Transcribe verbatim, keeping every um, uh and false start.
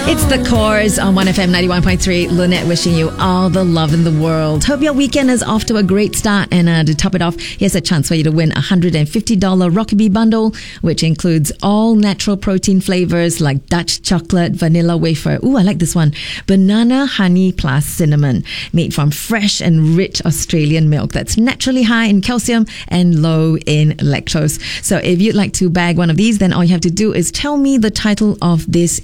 It's the Cores on one F M ninety-one point three. Lynette wishing you all the love in the world. Hope your weekend is off to a great start. And uh, to top it off, here's a chance for you to win a one hundred fifty dollars Rokeby bundle, which includes all natural protein flavors like Dutch chocolate, vanilla wafer. Ooh, I like this one. Banana honey plus cinnamon, made from fresh and rich Australian milk that's naturally high in calcium and low in lactose. So if you'd like to bag one of these, then all you have to do is tell me the title of this